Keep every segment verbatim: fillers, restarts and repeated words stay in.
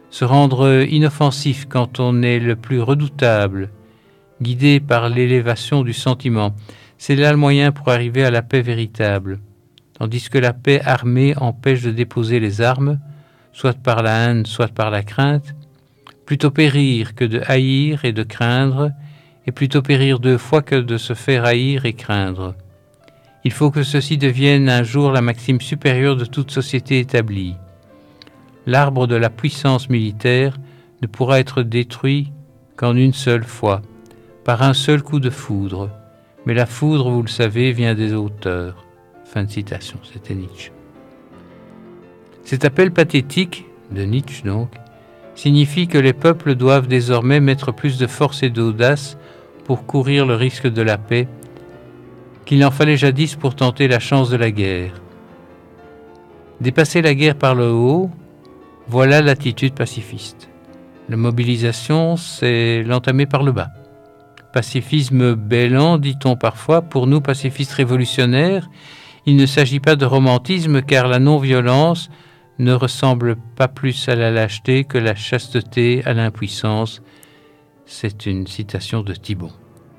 Se rendre inoffensif quand on est le plus redoutable, guidé par l'élévation du sentiment, c'est là le moyen pour arriver à la paix véritable. Tandis que la paix armée empêche de déposer les armes, soit par la haine, soit par la crainte, plutôt périr que de haïr et de craindre, et plutôt périr deux fois que de se faire haïr et craindre. Il faut que ceci devienne un jour la maxime supérieure de toute société établie. L'arbre de la puissance militaire ne pourra être détruit qu'en une seule fois, par un seul coup de foudre. Mais la foudre, vous le savez, vient des hauteurs. Fin de citation, c'était Nietzsche. Cet appel pathétique, de Nietzsche donc, signifie que les peuples doivent désormais mettre plus de force et d'audace pour courir le risque de la paix, qu'il en fallait jadis pour tenter la chance de la guerre. Dépasser la guerre par le haut, voilà l'attitude pacifiste. La mobilisation, c'est l'entamer par le bas. Pacifisme bêlant, dit-on parfois, pour nous pacifistes révolutionnaires, il ne s'agit pas de romantisme car la non-violence ne ressemble pas plus à la lâcheté que la chasteté à l'impuissance. C'est une citation de Thibon.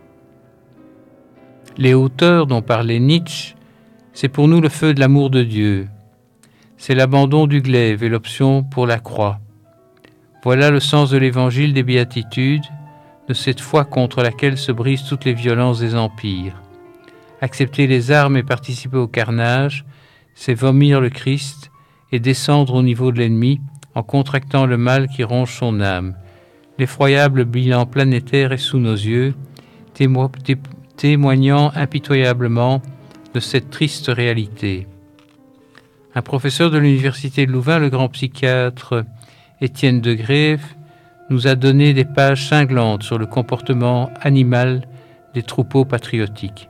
Les hauteurs dont parlait Nietzsche, c'est pour nous le feu de l'amour de Dieu. C'est l'abandon du glaive et l'option pour la croix. Voilà le sens de l'évangile des béatitudes, de cette foi contre laquelle se brisent toutes les violences des empires. Accepter les armes et participer au carnage, c'est vomir le Christ et descendre au niveau de l'ennemi en contractant le mal qui ronge son âme. L'effroyable bilan planétaire est sous nos yeux, témo- té- témoignant impitoyablement de cette triste réalité. Un professeur de l'université de Louvain, le grand psychiatre Étienne de Grève, nous a donné des pages cinglantes sur le comportement animal des troupeaux patriotiques.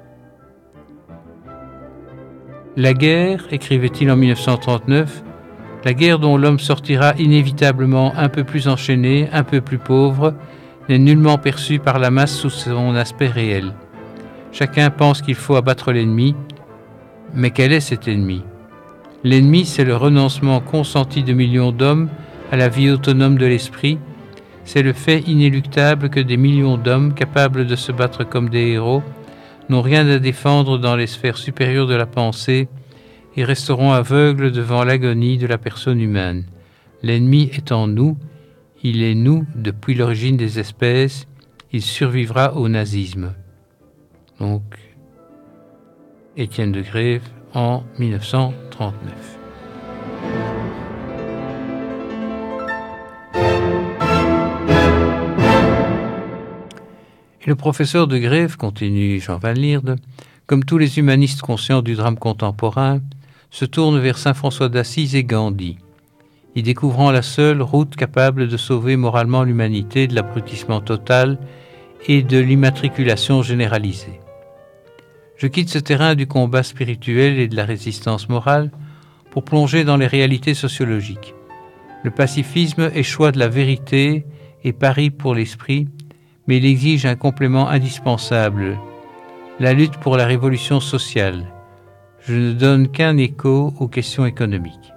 La guerre, écrivait-il en mille neuf cent trente-neuf, la guerre dont l'homme sortira inévitablement un peu plus enchaîné, un peu plus pauvre, n'est nullement perçue par la masse sous son aspect réel. Chacun pense qu'il faut abattre l'ennemi, mais quel est cet ennemi ? L'ennemi, c'est le renoncement consenti de millions d'hommes à la vie autonome de l'esprit, c'est le fait inéluctable que des millions d'hommes capables de se battre comme des héros n'ont rien à défendre dans les sphères supérieures de la pensée et resteront aveugles devant l'agonie de la personne humaine. L'ennemi est en nous, il est nous depuis l'origine des espèces, il survivra au nazisme. Donc, Étienne de Grève en mille neuf cent trente-neuf. Et le professeur de Grève, continue Jean Van Lierde, comme tous les humanistes conscients du drame contemporain, se tourne vers saint François d'Assise et Gandhi, y découvrant la seule route capable de sauver moralement l'humanité de l'abrutissement total et de l'immatriculation généralisée. Je quitte ce terrain du combat spirituel et de la résistance morale pour plonger dans les réalités sociologiques. Le pacifisme est choix de la vérité et pari pour l'esprit, mais il exige un complément indispensable, la lutte pour la révolution sociale. Je ne donne qu'un écho aux questions économiques.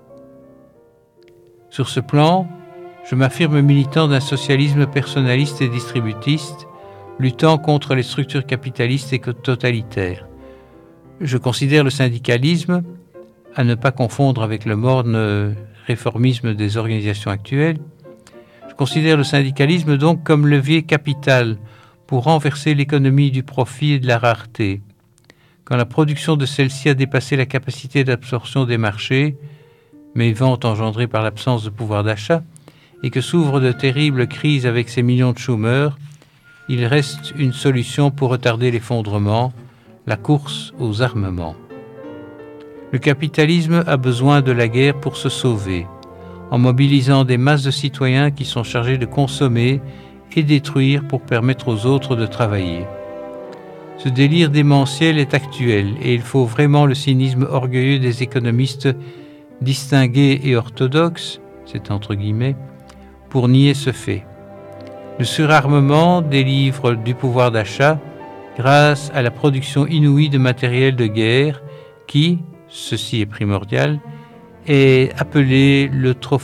Sur ce plan, je m'affirme militant d'un socialisme personnaliste et distributiste, luttant contre les structures capitalistes et totalitaires. Je considère le syndicalisme, à ne pas confondre avec le morne réformisme des organisations actuelles, je considère le syndicalisme donc comme levier capital pour renverser l'économie du profit et de la rareté. Quand la production de celle-ci a dépassé la capacité d'absorption des marchés, mais ventes engendrées par l'absence de pouvoir d'achat, et que s'ouvrent de terribles crises avec ces millions de chômeurs, il reste une solution pour retarder l'effondrement, la course aux armements. Le capitalisme a besoin de la guerre pour se sauver, en mobilisant des masses de citoyens qui sont chargés de consommer et détruire pour permettre aux autres de travailler. Ce délire démentiel est actuel et il faut vraiment le cynisme orgueilleux des économistes distingués et orthodoxes, c'est entre guillemets, pour nier ce fait. Le surarmement délivre du pouvoir d'achat grâce à la production inouïe de matériel de guerre qui, ceci est primordial, est appelé le trophée